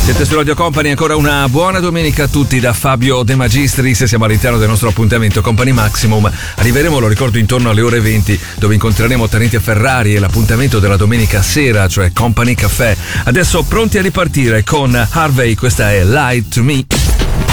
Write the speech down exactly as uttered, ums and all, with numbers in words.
Siete su Radio Company, ancora una buona domenica a tutti da Fabio De Magistris. Siamo all'interno del nostro appuntamento Company Maximum. Arriveremo, lo ricordo, intorno alle ore venti, dove incontreremo Taniti Ferrari e l'appuntamento della domenica sera, cioè Company Café. Adesso pronti a ripartire con Harvey, questa è Lie to Me.